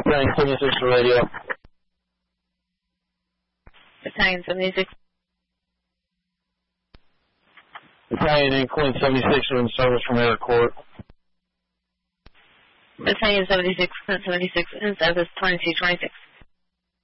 Battalion 76 to radio. Battalion 76. Battalion in Queen 76 are in service from airport. Battalion 76, Queen 76 in service 2226.